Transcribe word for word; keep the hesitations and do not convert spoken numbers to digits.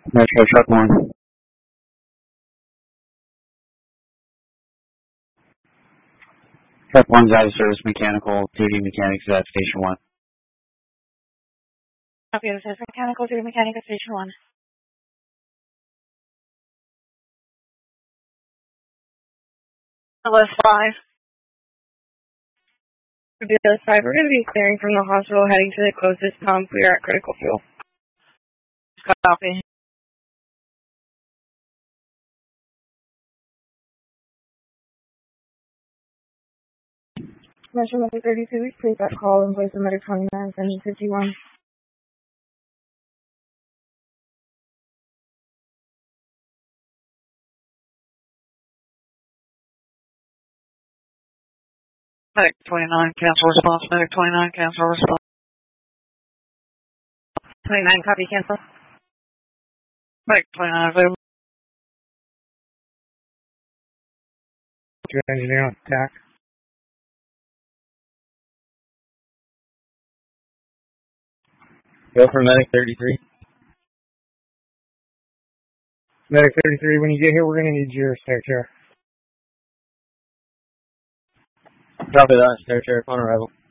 Metro Truck one. Truck one's out of service, mechanical duty mechanics at station one. Copy, this is mechanical duty mechanic at station one. List five. For the other side, we're going to be clearing from the hospital, heading to the closest pump. We are at critical fuel. Copy. Commercial Medic thirty-two, please that call in place of Medic twenty-nine, engine fifty-one. Medic twenty-nine, cancel response. Medic twenty-nine, cancel response. twenty-nine, copy, cancel. Medic twenty-nine, available. Two engineer on attack. Go for Medic thirty-three. Medic thirty-three, when you get here, we're going to need your stair chair. Copy that, stair chair upon arrival.